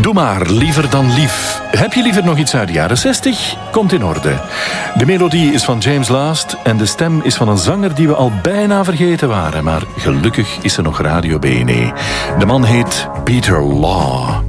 Doe maar, liever dan lief. Heb je liever nog iets uit de jaren 60? Komt in orde. De melodie is van James Last en de stem is van een zanger die we al bijna vergeten waren. Maar gelukkig is er nog Radio BNE. De man heet Peter Law.